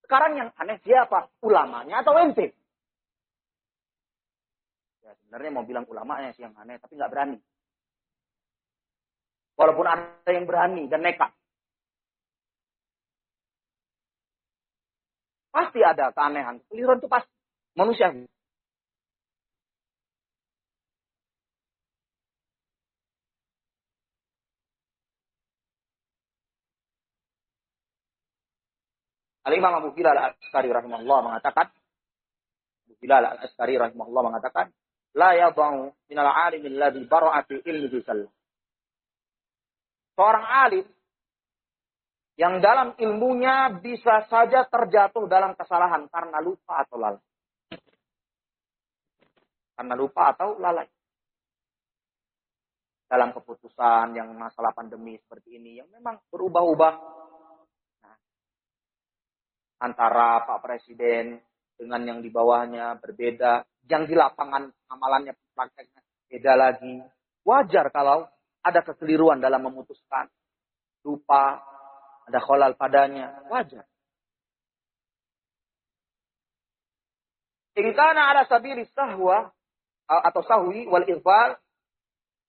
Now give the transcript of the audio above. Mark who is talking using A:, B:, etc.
A: Sekarang yang aneh siapa? Ulamanya atau ente? Ya, sebenarnya mau bilang ulamanya sih yang aneh, tapi nggak berani. Walaupun ada yang berani dan nekat. Pasti ada keanehan. Keliruan itu pasti. Manusia. Al-Imam Abu Bilal Al-Askari rahimahullah mengatakan, Abu Bilal Al-Askari rahimahullah mengatakan, la yadau minal alim alladhi bara'ati ilmihi sallam. Seorang alim yang dalam ilmunya bisa saja terjatuh dalam kesalahan karena lupa atau lalai. Karena lupa atau lalai. Dalam keputusan yang masalah pandemi seperti ini, yang memang berubah-ubah. Nah, antara Pak Presiden dengan yang di bawahnya berbeda. Yang di lapangan amalannya, prakteknya beda lagi. Wajar kalau ada kekeliruan dalam memutuskan. Lupa, ada kholal padanya. Wajar. In kana ala sabili sahwa atau sahwi wal ighfal